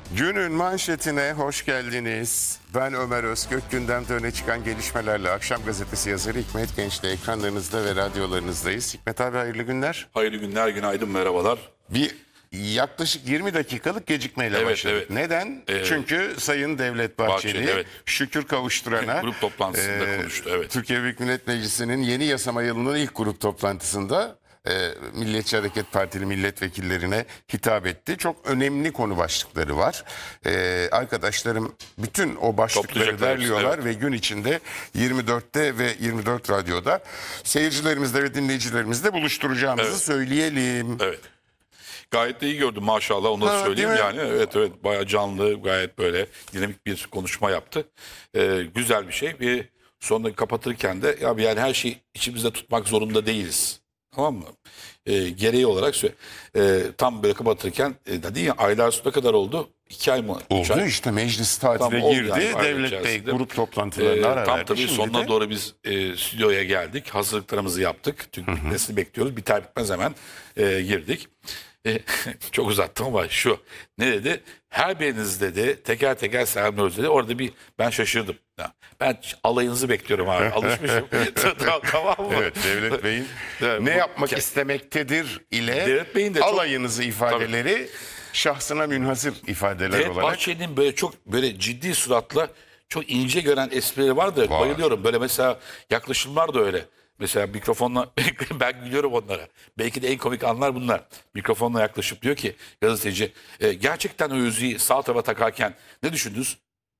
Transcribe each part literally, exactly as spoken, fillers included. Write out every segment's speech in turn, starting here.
Günün manşetine hoş geldiniz. Ben Ömer Özkök. Gündemde öne çıkan gelişmelerle Akşam Gazetesi yazarı Hikmet Genç'le ekranlarınızda ve radyolarınızdayız. Hikmet abi hayırlı günler. Hayırlı günler, günaydın, merhabalar. Bir yaklaşık yirmi dakikalık gecikmeyle Evet, başladık. evet. Neden? Ee, Çünkü Sayın Devlet Bahçeli, Bahçeli, evet. şükür kavuşturana Grup toplantısında e, konuştu, evet. Türkiye Büyük Millet Meclisi'nin yeni yasama yılının ilk grup toplantısında e, Milliyetçi Hareket Partili milletvekillerine hitap etti. Çok önemli konu başlıkları var. E, arkadaşlarım bütün o başlıkları Toplayacaklar hepsini, derliyorlar evet. ve gün içinde yirmi dörtte ve yirmi dört Radyo'da seyircilerimizle ve dinleyicilerimizle buluşturacağımızı Evet. söyleyelim. Evet. Gayet de iyi gördüm maşallah, onu da Ha, söyleyeyim değil mi? yani. Evet evet, bayağı canlı, gayet böyle dinamik bir konuşma yaptı. Ee, güzel bir şey. Bir sonunda kapatırken de ya yani her şeyi içimizde tutmak zorunda değiliz. Tamam mı? Ee, gereği olarak sö- ee, tam böyle kapatırken e, dedi ya, aylar sonra kadar oldu? İki ay mı? Üç Oldu ay. işte meclis tatile Tam oldu girdi. yani, aylar Devlet Bey içerisinde. grup toplantılarına Ee, ara tam verdi. tabii Şimdi sonuna de- doğru biz e, stüdyoya geldik. Hazırlıklarımızı yaptık. Çünkü bitmesini bekliyoruz. Biter bitmez hemen e, girdik. E, çok uzattım ama şu. Ne dedi? Her biriniz dedi teker teker selamlıyoruz dedi. Orada bir ben şaşırdım. Ya, ben alayınızı bekliyorum abi. Alışmışım. tamam, tamam mı? Evet, Devlet Bey'in Evet, ne bu- yapmak istemektedir ile Devlet Bey'in de çok- alayınızı ifadeleri şahsına münhasır ifadeler Evet, olarak. Bahçeli'nin böyle çok böyle ciddi suratla çok ince gören esprileri var da Var. bayılıyorum. Böyle mesela yaklaşımlar da öyle. Mesela mikrofonla ben gülüyorum onlara. Belki de en komik anlar bunlar. Mikrofonla yaklaşıp diyor ki gazeteci e, gerçekten o yüzüğü sağ tarafa takarken ne düşündünüz?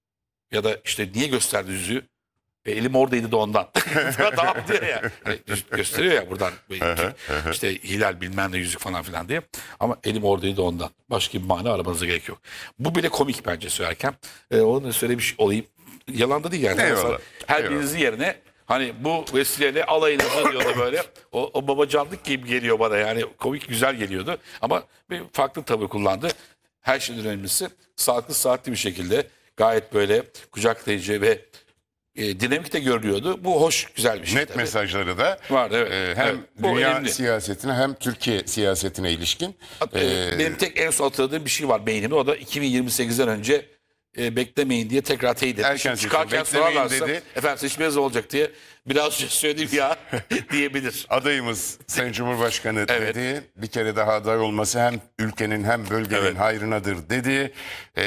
Ya da işte niye gösterdi yüzüğü? E, elim oradaydı da ondan. Tamam diyor ya. E, gösteriyor ya buradan. E, işte hilal bilmem ne yüzük falan filan diye. Ama elim oradaydı da ondan. Başka bir mana aramanıza gerek yok. Bu bile komik bence söylerken. E, onu da söylemiş olayım. Yalan da değil yani. Eyvallah. Mesela her Eyvallah. birinizin yerine hani bu vesileyle alayınızı diyordu böyle. O, o babacanlık gibi geliyor bana yani. Komik güzel geliyordu. Ama bir farklı tavır kullandı. Her şeyden önemlisi sağlıklı saatli bir şekilde gayet böyle kucaklayıcı ve e, dinamik de görülüyordu. Bu hoş, güzel bir şey. Net tabii. mesajları da Vardı, evet. e, hem Evet, bu dünya önemli. siyasetine hem Türkiye siyasetine ilişkin. E, e, Benim tek en son hatırladığım bir şey var beynimde. O da iki bin yirmi sekizden önce e, beklemeyin diye tekrar teyit etmiş. Erken Şimdi seçim, çıkarken beklemeyin sorarlarsa dedi. efendim seçmeniz olacak diye biraz önce söyledim ya diyebilir. Adayımız Sayın Cumhurbaşkanı Evet. dedi. Bir kere daha aday olması hem ülkenin hem bölgenin Evet. hayrınadır dedi. Ee,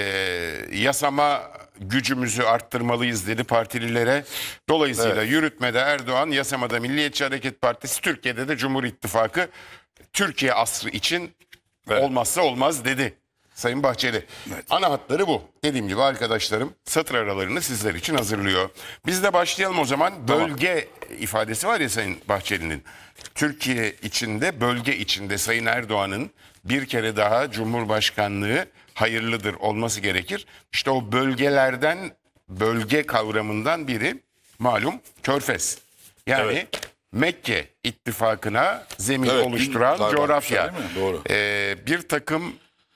yasama gücümüzü arttırmalıyız dedi partililere. Dolayısıyla yürütmede Erdoğan, yasamada Milliyetçi Hareket Partisi, Türkiye'de de Cumhur İttifakı Türkiye asrı için Evet. olmazsa olmaz dedi. Sayın Bahçeli. Ana hatları bu. Dediğim gibi arkadaşlarım satır aralarını sizler için hazırlıyor. Biz de başlayalım o zaman. Bölge ifadesi var ya Sayın Bahçeli'nin. Türkiye içinde, bölge içinde Sayın Erdoğan'ın bir kere daha Cumhurbaşkanlığı hayırlıdır olması gerekir. İşte o bölgelerden, bölge kavramından biri malum Körfez. Yani Evet. Mekke ittifakına zemin Evet, oluşturan din- coğrafya. değil mi? Doğru. Ee, bir takım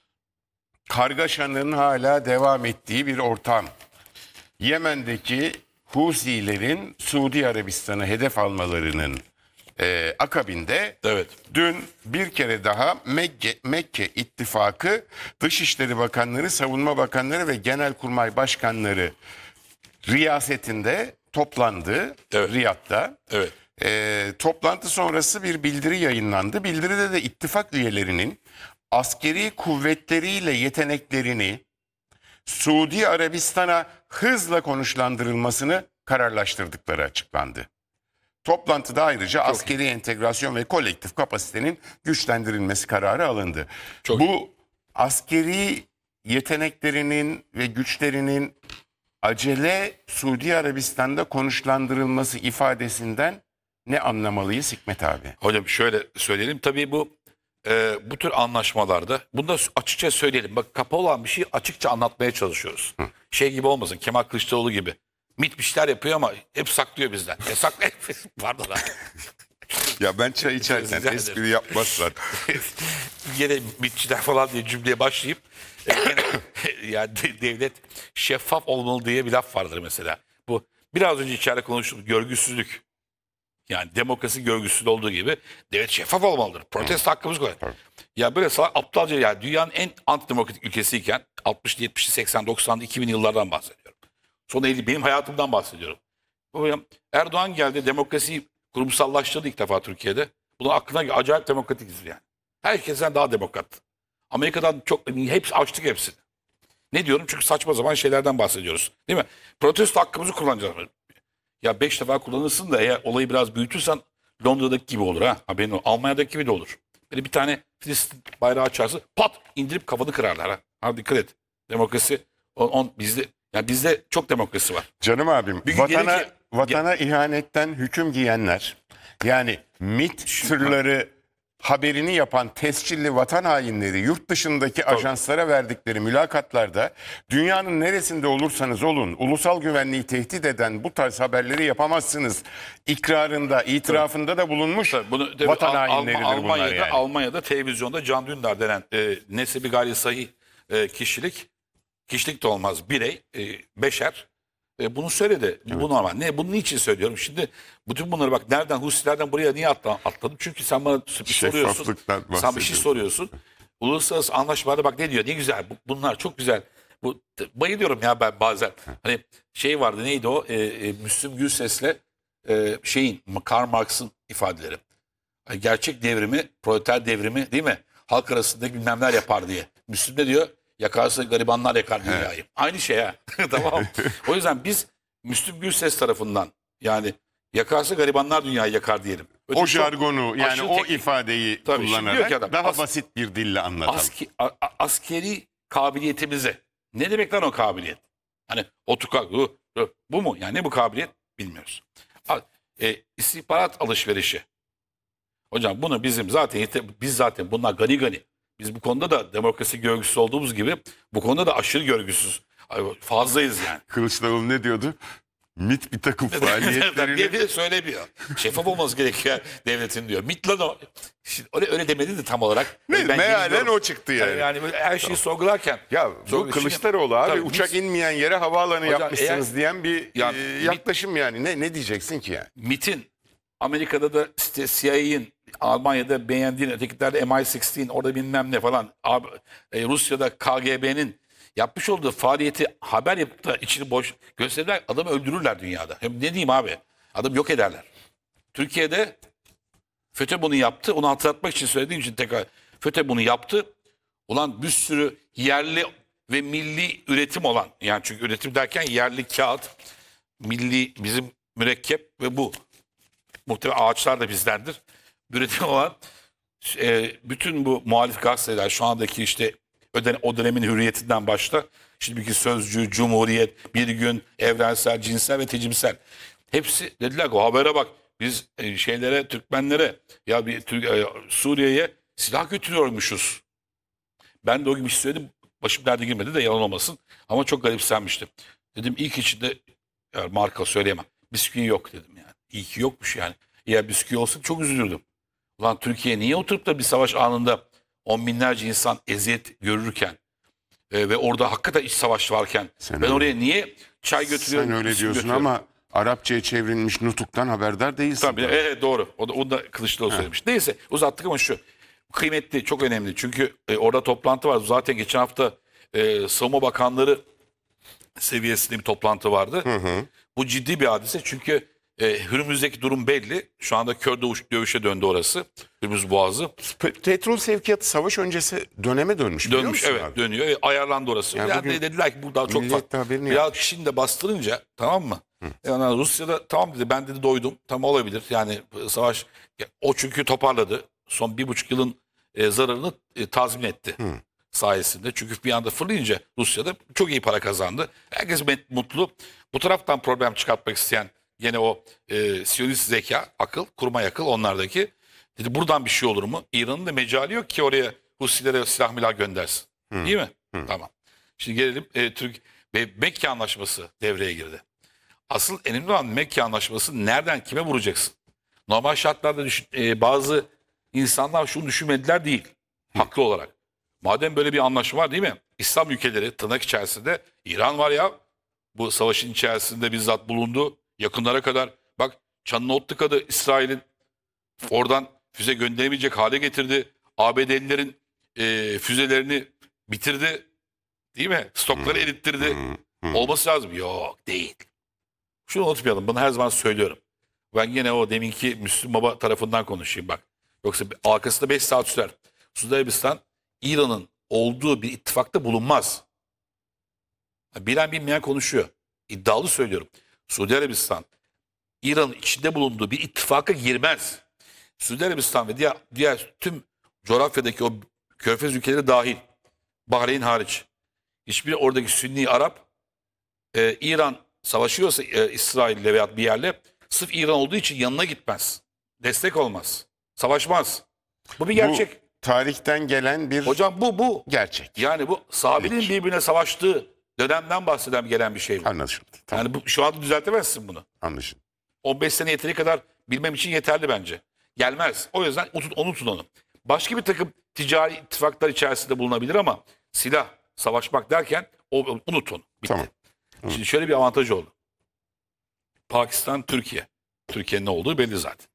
kargaşanın hala devam ettiği bir ortam. Yemen'deki Husilerin Suudi Arabistan'ı hedef almalarının e, akabinde Evet. dün bir kere daha Mekke, Mekke ittifakı Dışişleri Bakanları, Savunma Bakanları ve Genelkurmay Başkanları riyasetinde toplandı Evet. Riyad'da. Evet. E, toplantı sonrası bir bildiri yayınlandı. Bildiride de ittifak üyelerinin askeri kuvvetleriyle yeteneklerini Suudi Arabistan'a hızla konuşlandırılmasını kararlaştırdıkları açıklandı. Toplantıda ayrıca askeri entegrasyon ve kolektif kapasitenin güçlendirilmesi kararı alındı. Çok Bu askeri yeteneklerinin ve güçlerinin acele Suudi Arabistan'da konuşlandırılması ifadesinden ne anlamalıyız Hikmet abi? Hocam şöyle söyleyelim. Tabii bu e, bu tür anlaşmalarda bunu da açıkça söyleyelim. Bak, kapalı olan bir şeyi açıkça anlatmaya çalışıyoruz. Şey gibi olmasın, Kemal Kılıçdaroğlu gibi. Mit bir şeyler yapıyor ama hep saklıyor bizden. E sakla. Pardon abi. Ya ben çay içerken Rica ederim. espri yapmazsan. Yine mitçiler falan diye cümleye başlayıp e, gene, yani de- devlet şeffaf olmalı diye bir laf vardır mesela. Bu biraz önce içeride konuştuğumuz görgüsüzlük. Yani demokrasi görgüsü olduğu gibi devlet şeffaf olmalıdır. Protesto hakkımız var. Ya böyle salak aptalca, ya dünyanın en antidemokratik ülkesiyken altmışlı, yetmişli, seksen, doksanlı, iki bin yıllardan bahsediyorum. Son elli benim hayatımdan bahsediyorum. Erdoğan geldi, demokrasiyi kurumsallaştırdı ilk defa Türkiye'de. Bunun aklına acayip demokratikiz yani. Herkesten daha demokrat. Amerika'dan çok, hepsi açtık hepsini. Ne diyorum? Çünkü saçma zaman şeylerden bahsediyoruz. Değil mi? Protesto hakkımızı kullanacağız. Ya beş defa kullanırsın da eğer olayı biraz büyütürsen Londra'daki gibi olur ha. Haberin o. Almanya'daki gibi de olur. Böyle bir tane Filistin bayrağı açarsın, pat indirip kafanı kırarlar ha. Ha dikkat et. Demokrasi on, on bizde, yani bizde çok demokrasi var. Canım abim, Bir gün vatana, gelir ki- vatana ihanetten hüküm giyenler, yani MİT sırları haberini yapan tescilli vatan hainleri yurt dışındaki ajanslara verdikleri mülakatlarda dünyanın neresinde olursanız olun ulusal güvenliği tehdit eden bu tarz haberleri yapamazsınız ikrarında, itirafında da bulunmuş Tabii bunu, tabii vatan Al- hainleridir Alm- bunlar Almanya'da, yani. Almanya'da televizyonda Can Dündar denen e, nesebi gayri sahih e, kişilik, kişilik de olmaz birey, e, beşer. E, bunu söyledi. Bu normal. Ne? Bunu niçin söylüyorum? Şimdi bütün bunları bak nereden, Husilerden buraya niye atla- atladım? Çünkü sen bana bir soruyorsun. Şeffaflıktan Sen bir şey bahsediyorsun. soruyorsun. Uluslararası anlaşmalarda bak ne diyor? Ne güzel. Bu- bunlar çok güzel. Bu t- bayılıyorum ya ben bazen. Hani şey vardı, neydi o? E, e, Müslüm Gürses'le e, şeyin, Karl Marx'ın ifadeleri. Yani gerçek devrimi, proleter devrimi değil mi? Halk arasında bilmem neler yapar diye. Müslüm ne diyor? Yakarsa garibanlar yakar dünyayı. Aynı şey ha. Tamam. O yüzden biz Müslüm Gürses tarafından, yani yakarsa garibanlar dünyayı yakar diyelim. Öteki O çok jargonu yani aşırı o teknik. ifadeyi Tabii, şimdi diyor kullanarak ki adam, daha as- basit bir dille anlatalım. Aski, a- a- askeri kabiliyetimize. Ne demek lan o kabiliyet? Hani otukak bu, bu mu? Yani ne bu kabiliyet? Bilmiyoruz. A- E, istihbarat alışverişi. Hocam bunu bizim zaten yete- biz zaten bunlar gani gani. Biz bu konuda da demokrasi görgüsüz olduğumuz gibi bu konuda da aşırı görgüsüz. Ay, fazlayız yani. Kılıçdaroğlu ne diyordu? MİT bir takım diye faaliyetlerini bir de söylemiyor. Şeffaf olması gerekiyor devletin diyor. MİT lan o. Şimdi öyle, öyle demedi de tam olarak. Ne, Ben mealen bilmiyorum. o çıktı yani. Yani böyle her şeyi sorgularken. Ya bu Sorgu- Kılıçdaroğlu abi Tabii uçak MİT inmeyen yere havaalanı Hocam yapmışsınız eğer- diyen bir Ya e, MİT yaklaşım yani. Ne ne diyeceksin ki yani? MİT'in Amerika'da da işte C I A'nin, Almanya'da beğendiğin, ötekilerde M I altı, orada bilmem ne falan, Ab- e, Rusya'da K G B'nin yapmış olduğu faaliyeti haber yapıp da içini boş gösterirler, adamı öldürürler dünyada. Hem ne diyeyim abi, adam yok ederler. Türkiye'de FETÖ bunu yaptı, onu hatırlatmak için söylediğim için tekrar, FETÖ bunu yaptı. Ulan bir sürü yerli ve milli üretim olan, yani çünkü üretim derken yerli kağıt, milli bizim mürekkep ve bu. Muhtemelen ağaçlar da bizdendir. Üretim olan e, bütün bu muhalif gazeteler şu andaki işte öden, o dönemin Hürriyetinden başta şimdiki Sözcü, Cumhuriyet, Bir Gün, Evrensel, Cinsel ve Tecimsel. Hepsi dediler ki o habere bak biz e, şeylere, Türkmenlere ya bir Türk- e, Suriye'ye silah götürüyormuşuz. Ben de o gibi bir şey söyledim. Başım derde girmedi de yalan olmasın. Ama çok garipsenmiştim. Dedim ilk içinde yani marka söyleyemem. Bisküvi yok dedim yani. İyi ki yokmuş yani. Eğer bisküvi olsa çok üzülürdüm. Ulan Türkiye niye oturup da bir savaş anında on binlerce insan eziyet görürken e, ve orada hakikaten iç savaş varken Sen ben öyle- oraya niye çay götürüyorum? Sen öyle bisküvi diyorsun götürüyorum? ama Arapçaya çevrilmiş nutuktan haberdar değilsin. Tabii, evet, doğru. O da, o da Kılıçdaroğlu söylemiş. Neyse uzattık ama şu. Kıymetli, çok önemli. Çünkü e, orada toplantı var. Zaten geçen hafta e, Savunma Bakanları seviyesinde bir toplantı vardı. Bu ciddi bir hadise çünkü e, Hürmüz'deki durum belli. Şu anda kör dövüş, dövüşe döndü orası. Hürmüz Boğazı. Pe- Petrol sevkiyatı savaş öncesi döneme dönmüş. biliyor Dönmüş, musun evet, abi? dönüyor. E, ayarlandı orası. Yani Yani bugün dediler ki bu daha çok Milliyet'te farklı. haberini Biraz yapmış. Çin de bastırınca, tamam mı? Yani Rusya'da tamam dedi, ben dedi doydum. Tam olabilir. Yani e, savaş o çünkü toparladı. Son bir buçuk yılın e, zararını e, tazmin etti. Sayesinde. Çünkü bir anda fırlayınca Rusya'da çok iyi para kazandı. Herkes met- mutlu. Bu taraftan problem çıkartmak isteyen gene o e, Siyonist zeka, akıl, kurmay akıl onlardaki. Dedi buradan bir şey olur mu? İran'ın da mecali yok ki oraya Husilere silah milah göndersin. Değil mi? Tamam. Şimdi gelelim e, Türk ve Mekke Anlaşması devreye girdi. Asıl önemli olan Mekke Anlaşması nereden kime vuracaksın? Normal şartlarda düşün, e, bazı insanlar şunu düşünmediler değil. Haklı olarak. Madem böyle bir anlaşma var değil mi? İslam ülkeleri tırnak içerisinde İran var ya bu savaşın içerisinde bizzat bulundu yakınlara kadar. Bak çanını ot tıkadı İsrail'in. Oradan füze gönderemeyecek hale getirdi. A B D'lilerin e, füzelerini bitirdi. Değil mi? Stokları erittirdi. Olması lazım. Yok, değil. Şunu unutmayalım. Bunu her zaman söylüyorum. Ben yine o deminki Müslüm Baba tarafından konuşayım bak. Yoksa arkasında beş saat sürer. Suudi Arabistan İran'ın olduğu bir ittifakta bulunmaz. Bilen bilmeyen konuşuyor. İddialı söylüyorum. Suudi Arabistan İran'ın içinde bulunduğu bir ittifaka girmez. Suudi Arabistan ve diğer, diğer tüm coğrafyadaki o körfez ülkeleri dahil, Bahreyn hariç, hiçbir oradaki Sünni Arap e, İran savaşıyorsa e, İsrail'le veya bir yerle sırf İran olduğu için yanına gitmez. Destek olmaz. Savaşmaz. Bu bir gerçek. Bu tarihten gelen bir Hocam bu bu. gerçek. Yani bu sahabenin birbirine savaştığı dönemden bahseden gelen bir şey bu. Anlaşıldı. Tamam, Yani bu, şu anda düzeltemezsin bunu. anlaşıldı. on beş sene yeteri kadar bilmem için yeterli bence. Gelmez. O yüzden unut, unutun onu. Başka bir takım ticari ittifaklar içerisinde bulunabilir ama silah, savaşmak derken o, unutun. Bitti. Tamam. Şimdi şöyle bir avantajı oldu. Pakistan, Türkiye. Türkiye'nin ne olduğu belli zaten.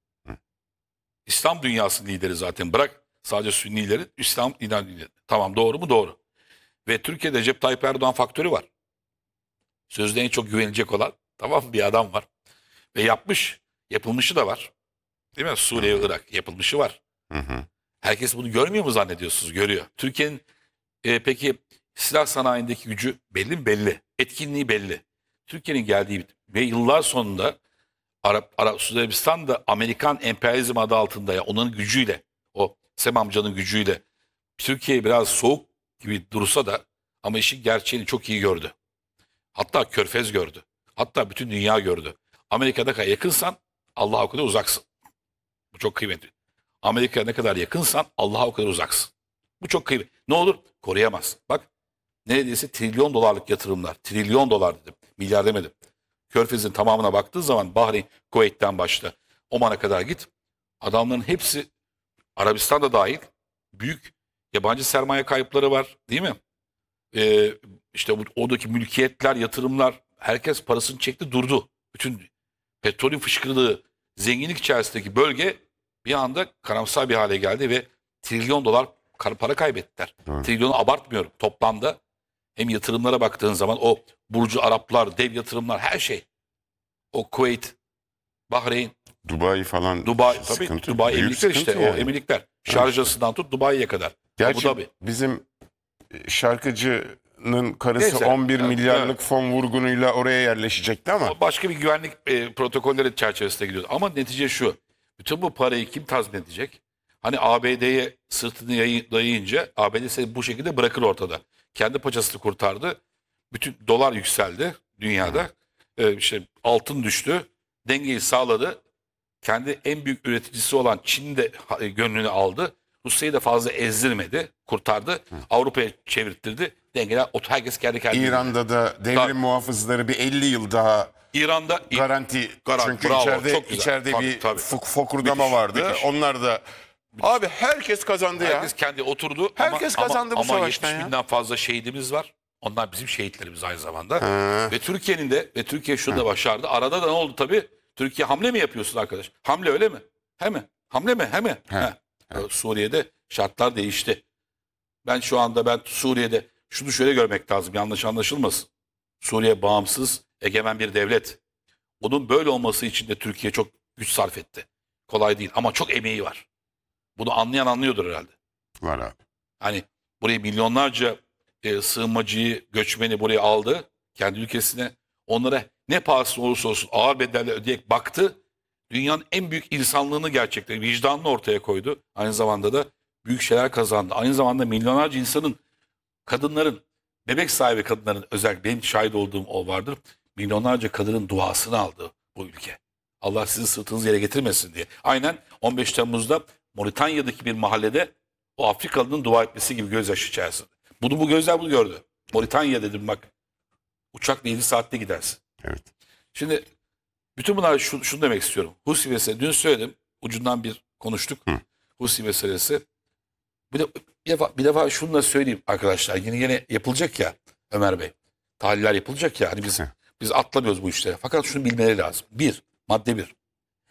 İslam dünyasının lideri zaten. Bırak sadece Sünnileri, İslam lideri. Tamam, doğru mu? Doğru. Ve Türkiye'de Recep Tayyip Erdoğan faktörü var. Sözde en çok güvenilecek olan, tamam mı, bir adam var. Ve yapmış, yapılmışı da var. Değil mi? Suriye ve Irak yapılmışı var. Hı hı. Herkes bunu görmüyor mu zannediyorsunuz? Görüyor. Türkiye'nin e, peki silah sanayindeki gücü belli mi? Belli. Etkinliği belli. Türkiye'nin geldiği ve yıllar sonunda Arap, Arap Suudi Arabistan da Amerikan emperyalizm adı altında, ya onun gücüyle, o Sem amcanın gücüyle Türkiye biraz soğuk gibi dursa da ama işin gerçeğini çok iyi gördü. Hatta Körfez gördü. Hatta bütün dünya gördü. Amerika'da kadar yakınsan Allah'a o kadar uzaksın. Bu çok kıymetli. Amerika'ya ne kadar yakınsan Allah'a o kadar uzaksın. Bu çok kıymetli. Ne olur? Koruyamaz. Bak, neredeyse trilyon dolarlık yatırımlar. Trilyon dolar dedim. Milyar demedim. Körfez'in tamamına baktığın zaman Bahreyn, Kuveyt'ten başla Oman'a kadar git. Adamların hepsi, Arabistan da dahil, büyük yabancı sermaye kayıpları var, değil mi? Ee, işte bu, oradaki mülkiyetler, yatırımlar, herkes parasını çekti durdu. Bütün petrolün fışkırdığı zenginlik içerisindeki bölge bir anda karamsar bir hale geldi ve trilyon dolar para kaybettiler. Evet. Trilyonu abartmıyorum. Toplamda hem yatırımlara baktığın zaman o Burcu Araplar, dev yatırımlar, her şey. O Kuveyt, Bahreyn, Dubai falan Dubai, tabii sıkıntı. Dubai Büyük emirlikler işte, sıkıntı yani. o emirlikler. Şarjasından tut Dubai'ye kadar. Gerçi Abu Dhabi. bizim şarkıcının karısı Neyse, on bir evet, milyarlık evet. fon vurgunuyla oraya yerleşecekti ama O başka bir güvenlik e, protokolleri çerçevesinde gidiyordu. Ama netice şu. Bütün bu parayı kim tazmin edecek? Hani A B D'ye sırtını yayı- dayayınca A B D seni bu şekilde bırakır ortada. Kendi paçasını kurtardı. Bütün dolar yükseldi dünyada. Ee, işte altın düştü. Dengeyi sağladı. Kendi en büyük üreticisi olan Çin'in de ha- gönlünü aldı. Rusya'yı da fazla ezdirmedi. Kurtardı. Avrupa'ya çevirttirdi. Dengeler, ot- herkes kendi kendine. İran'da da devrim Tabii. muhafızları bir elli yıl daha İran'da garanti. Garanti, Çünkü bravo, içeride çok güzel. içeride Tabii, bir tabii. fok- fokurdama Müthiş, vardı. müthiş. Onlar da abi herkes kazandı ya. herkes kendi oturdu. Herkes ama, kazandı bu ama, ama savaştan yetmiş ya. binden fazla şehidimiz var. Onlar bizim şehitlerimiz aynı zamanda. Ha. Ve Türkiye'nin de ve Türkiye şunu da başardı. Arada da ne oldu tabii? Türkiye hamle mi yapıyorsun arkadaş? Hamle öyle mi? He mi? Hamle mi? He mi? He. He. Ee, Suriye'de şartlar değişti. Ben şu anda ben Suriye'de şunu şöyle görmek lazım. Yanlış anlaşılmasın. Suriye bağımsız, egemen bir devlet. Onun böyle olması için de Türkiye çok güç sarf etti. Kolay değil ama çok emeği var. Bunu anlayan anlıyordur herhalde. Var abi. Hani buraya milyonlarca e, sığınmacıyı, göçmeni buraya aldı kendi ülkesine. Onlara ne pahasına olursa olsun ağır bedeller ödeyerek baktı. Dünyanın en büyük insanlığını gerçekten vicdanını ortaya koydu. Aynı zamanda da büyük şeyler kazandı. Aynı zamanda milyonlarca insanın, kadınların, bebek sahibi kadınların, özellikle benim şahit olduğum o vardır. Milyonlarca kadının duasını aldı bu ülke. Allah sizin sırtınızı yere getirmesin diye. Aynen on beş Temmuz'da Moritanya'daki bir mahallede o Afrikalının dua etmesi gibi gözyaşı içerisinde. Bunu bu gözler bunu gördü. Moritanya dedim bak. Uçakla yedi saatte gidersin. Evet. Şimdi bütün bunlar şu, şunu demek istiyorum. Husi meselesi, dün söyledim. Ucundan bir konuştuk. Hı. Husi meselesi. Bir, de, bir, defa, bir defa şunu da söyleyeyim arkadaşlar. Yine yine yapılacak ya Ömer Bey. Tahliller yapılacak ya. Hani biz Hı. biz atlamıyoruz bu işlere. Fakat şunu bilmeleri lazım. Bir, madde bir.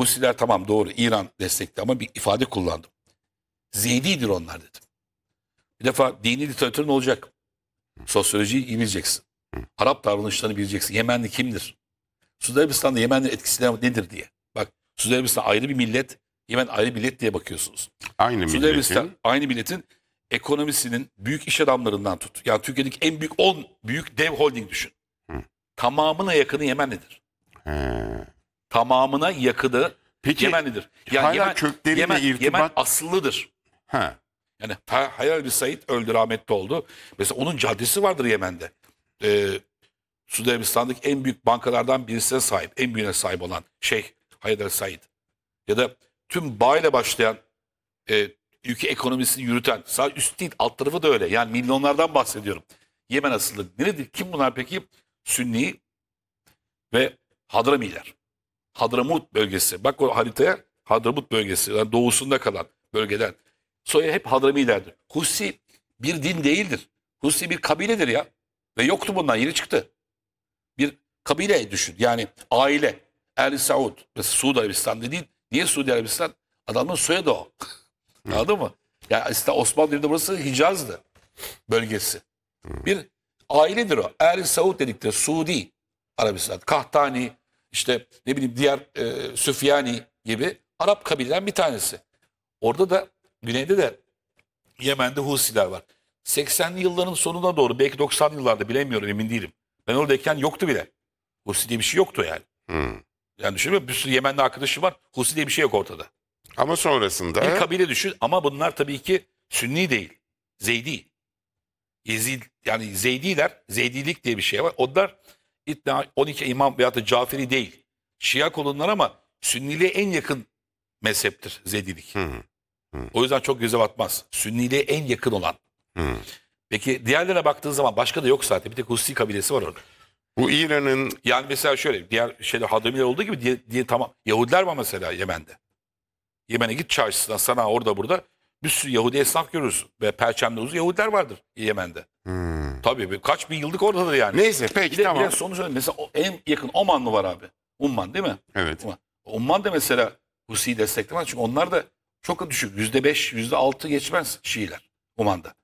Husiler tamam doğru İran destekli ama bir ifade kullandım. Zeydidir onlar dedim. Bir defa dini literatürün olacak. Sosyolojiyi iyi bileceksin. Arap davranışlarını bileceksin. Yemenli kimdir? Suudi Arabistan'da Yemenli etkisi nedir diye. Bak Suudi Arabistan ayrı bir millet, Yemen ayrı bir millet diye bakıyorsunuz. Aynı Suudi Arabistan milletin. aynı milletin ekonomisinin büyük iş adamlarından tut. Yani Türkiye'deki en büyük on büyük dev holding düşün. Hı. Tamamına yakını Yemenlidir. He. Tamamına yakını Peki, Yemenlidir. hala Yemen, kökleriyle Yemen, irtibat- Yemen asıllıdır. Ha. Yani Ha- Hayal bir Said öldü, rahmetli oldu. Mesela onun caddesi vardır Yemen'de. Ee, Suudi Arabistan'daki en büyük bankalardan birisine sahip, en büyüğüne sahip olan Şeyh Hayal el Said. Ya da tüm bağ ile başlayan e, ülke ekonomisini yürüten, sadece üst değil alt tarafı da öyle. Yani milyonlardan bahsediyorum. Yemen asıllı. Neredir? Kim bunlar peki? Sünni ve Hadramiler. Hadramut bölgesi. Bak o haritaya, Hadramut bölgesi. Yani doğusunda kalan bölgeden. Soyu hep Hadramilerdir. Husi bir din değildir. Husi bir kabiledir ya. Ve yoktu bundan, yeni çıktı. Bir kabile düşün. Yani aile. Er Saud. Mesela Suudi Arabistan dediğin. Niye Suudi Arabistan? Adamın soyadı o. Anladın mı? Yani işte Osmanlı devrinde burası Hicaz'dı bölgesi. Bir ailedir o. Er Saud dedikleri Suudi Arabistan. Kahtani, işte ne bileyim diğer e, Süfyani gibi Arap kabileden bir tanesi. Orada da güneyde de Yemen'de Husiler var. seksenli yılların sonuna doğru belki doksanlı yıllarda bilemiyorum, emin değilim. Ben oradayken yoktu bile. Husi diye bir şey yoktu yani. Hı. Yani düşünün bir sürü Yemenli arkadaşım var. Husi diye bir şey yok ortada. Ama sonrasında Bir kabile düşün ama bunlar tabii ki Sünni değil. Zeydi. Yezid, yani Zeydiler, Zeydilik diye bir şey var. Onlar İtna on iki imam veyahut da Caferi değil. Şia kolunlar ama Sünniliğe en yakın mezheptir Zeydilik. Hı. O yüzden çok göze batmaz. Sünniliğe en yakın olan. Hı. Peki diğerlerine baktığın zaman başka da yok zaten. Bir tek Husi kabilesi var orada. bu İran'ın Yani mesela şöyle diğer şeyler Hadramiler olduğu gibi diye, diye tamam. Yahudiler var mesela Yemen'de. Yemen'e git çarşısına, sana orada burada bir sürü Yahudi esnaf görürsün. Ve Perçem'de uzun Yahudiler vardır Yemen'de. Hı. Tabii bir- kaç bin yıllık oradadır yani. Neyse peki Bir de, tamam. bir de sonuç olarak mesela o en yakın Oman mı var abi? Umman değil mi? Evet. Umman. Umman da mesela Husi'yi desteklemez. Çünkü onlar da çok düşük. Yüzde beş, yüzde altı geçmez Şiiler Umman'da.